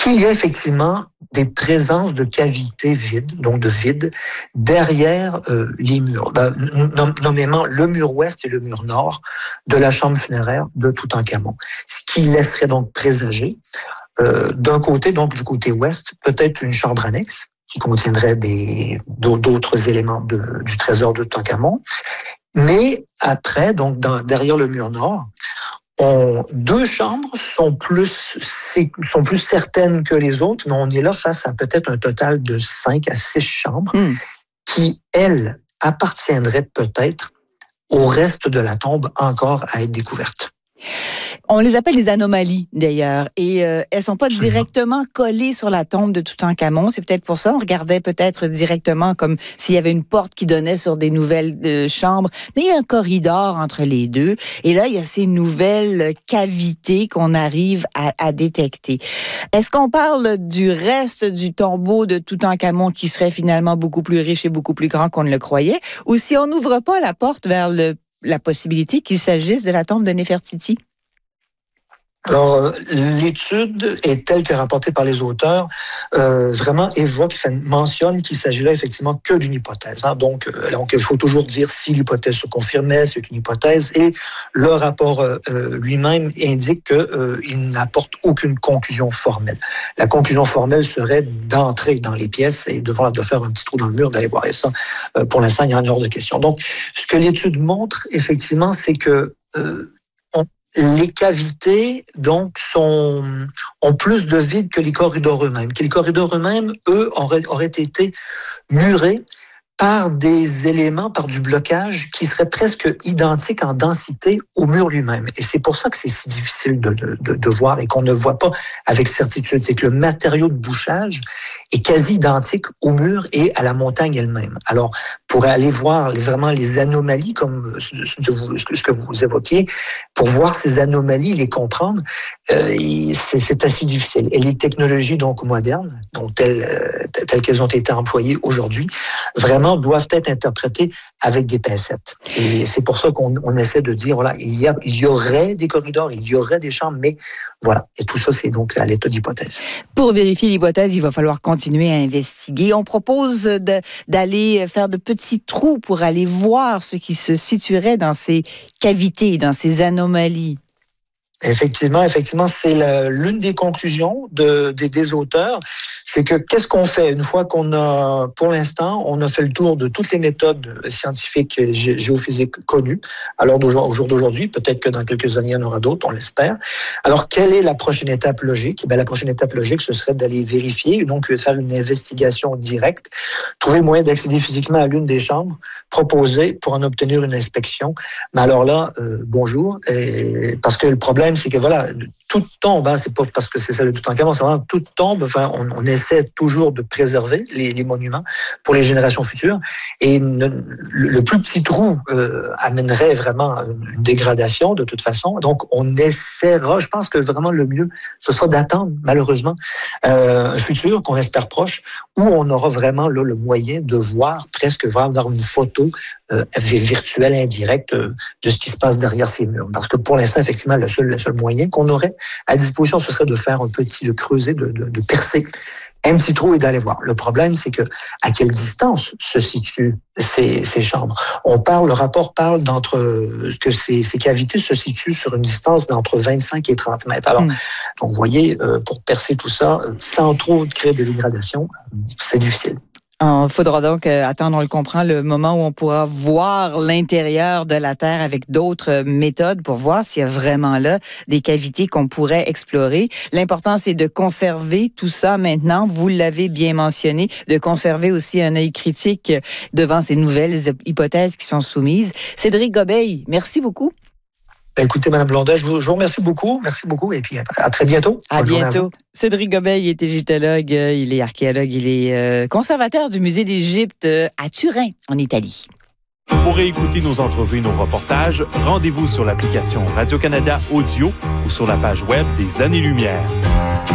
qu'il y a effectivement des présences de cavités vides, donc de vide, derrière les murs, nommément le mur ouest et le mur nord de la chambre funéraire de Toutankhamon. Ce qui laisserait donc présager, d'un côté, donc du côté ouest, peut-être une chambre annexe qui contiendrait d'autres éléments du trésor de Toutankhamon. Mais après, donc derrière le mur nord, deux chambres sont plus certaines que les autres, mais on est là face à peut-être un total de 5 à 6 chambres qui, elles, appartiendraient peut-être au reste de la tombe encore à être découverte. On les appelle les anomalies, d'ailleurs, et elles sont pas directement collées sur la tombe de Toutankhamon. C'est peut-être pour ça, on regardait peut-être directement comme s'il y avait une porte qui donnait sur des nouvelles chambres, mais il y a un corridor entre les deux, et là, il y a ces nouvelles cavités qu'on arrive à détecter. Est-ce qu'on parle du reste du tombeau de Toutankhamon qui serait finalement beaucoup plus riche et beaucoup plus grand qu'on ne le croyait, ou si on n'ouvre pas la porte vers la possibilité qu'il s'agisse de la tombe de Néfertiti? Alors, l'étude est telle que rapportée par les auteurs, vraiment mentionne qu'il s'agit là effectivement que d'une hypothèse. Hein. Donc, il faut toujours dire si l'hypothèse se confirmait, c'est une hypothèse, et le rapport lui-même indique qu'il n'apporte aucune conclusion formelle. La conclusion formelle serait d'entrer dans les pièces et de faire un petit trou dans le mur, d'aller voir. Et ça, pour l'instant, il y a un genre de question. Donc, ce que l'étude montre, effectivement, c'est que les cavités, donc, ont plus de vide que les corridors eux-mêmes. Que les corridors eux-mêmes, eux, auraient été murés par des éléments, par du blocage qui serait presque identique en densité au mur lui-même. Et c'est pour ça que c'est si difficile de voir et qu'on ne voit pas avec certitude. C'est que le matériau de bouchage est quasi identique au mur et à la montagne elle-même. Alors, pour aller voir vraiment les anomalies, comme ce que vous évoquiez, pour voir ces anomalies, les comprendre, c'est assez difficile. Et les technologies donc modernes, donc telles qu'elles ont été employées aujourd'hui, vraiment doivent être interprétées avec des pincettes. Et c'est pour ça qu'on essaie de dire, voilà, il y aurait des corridors, il y aurait des chambres, mais voilà. Et tout ça, c'est donc à l'état d'hypothèse. Pour vérifier l'hypothèse, il va falloir continuer à investiguer. On propose d'aller faire de petits trous pour aller voir ce qui se situerait dans ces cavités, dans ces anomalies. Effectivement, c'est l'une des conclusions des auteurs, c'est que qu'est-ce qu'on fait une fois pour l'instant, on a fait le tour de toutes les méthodes scientifiques géophysiques connues. Alors au jour d'aujourd'hui, peut-être que dans quelques années, il y en aura d'autres, on l'espère. Alors, quelle est la prochaine étape logique? La prochaine étape logique, ce serait d'aller vérifier, donc faire une investigation directe, trouver le moyen d'accéder physiquement à l'une des chambres, proposer pour en obtenir une inspection. Mais alors là, bonjour, parce que le problème, c'est que voilà, toute tombe, hein, c'est pas parce que c'est celle de Toutankhamon, c'est vraiment toute tombe. Enfin, on essaie toujours de préserver les monuments pour les générations futures. Et le plus petit trou amènerait vraiment une dégradation de toute façon. Donc, on essaiera. Je pense que vraiment le mieux, ce sera d'attendre, malheureusement, un futur qu'on espère proche, où on aura vraiment là le moyen de voir presque vraiment dans une photo virtuelle indirecte de ce qui se passe derrière ces murs. Parce que pour l'instant, effectivement, le seul moyen qu'on aurait à disposition, ce serait de faire de creuser, de percer un petit trou et d'aller voir. Le problème, c'est que à quelle distance se situent ces chambres? Le rapport parle que ces cavités se situent sur une distance d'entre 25 et 30 mètres. Alors, donc, vous voyez, pour percer tout ça, sans trop créer de dégradation, c'est difficile. Il faudra donc attendre, on le comprend, le moment où on pourra voir l'intérieur de la Terre avec d'autres méthodes pour voir s'il y a vraiment là des cavités qu'on pourrait explorer. L'important, c'est de conserver tout ça maintenant. Vous l'avez bien mentionné, de conserver aussi un œil critique devant ces nouvelles hypothèses qui sont soumises. Cédric Gobeil, merci beaucoup. Écoutez, Mme Blondet, je vous remercie beaucoup. Merci beaucoup. Et puis, à très bientôt. À bientôt. Cédric Gobeil est égyptologue, il est archéologue, il est conservateur du musée d'Égypte à Turin, en Italie. Pour réécouter nos entrevues et nos reportages, rendez-vous sur l'application Radio-Canada Audio ou sur la page web des Années-Lumière.